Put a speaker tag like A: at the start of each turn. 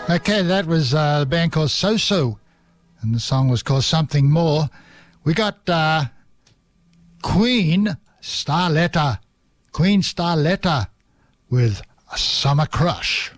A: Okay, that was a band called So-So, and the song was called Something More. We got Queen Starletta with A Summer Crush.